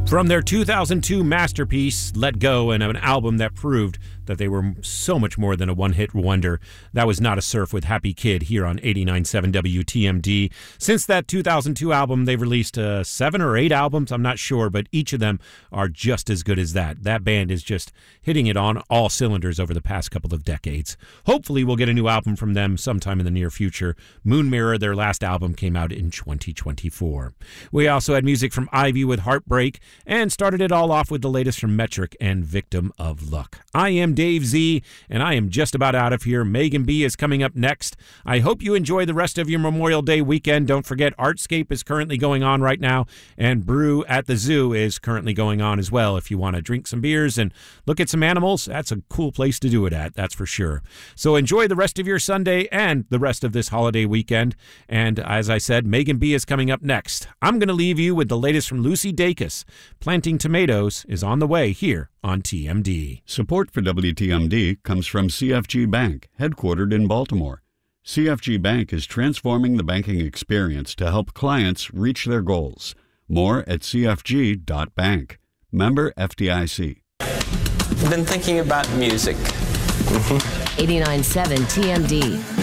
From their 2002 masterpiece, Let Go, and an album that proved that they were so much more than a one-hit wonder, that was Not a Surf with Happy Kid here on 89.7 WTMD. Since that 2002 album, they've released 7 or 8 albums, I'm not sure, but each of them are just as good as that. That band is just hitting it on all cylinders over the past couple of decades. Hopefully we'll get a new album from them sometime in the near future. Moon Mirror, their last album, came out in 2024. We also had music from Ivy with Heartbreak, and started it all off with the latest from Metric and Victim of Luck. I am Dave Z, and I am just about out of here. Megan B is coming up next. I hope you enjoy the rest of your Memorial Day weekend. Don't forget, Artscape is currently going on right now, and Brew at the Zoo is currently going on as well. If you want to drink some beers and look at some animals, that's a cool place to do it at, that's for sure. So enjoy the rest of your Sunday and the rest of this holiday weekend. And as I said, Megan B is coming up next. I'm going to leave you with the latest from Lucy Dacus. Planting Tomatoes is on the way here on TMD. Support for WTMD comes from CFG Bank, headquartered in Baltimore. CFG Bank is transforming the banking experience to help clients reach their goals. More at cfg.bank. Member FDIC. I've been thinking about music. 89.7 TMD.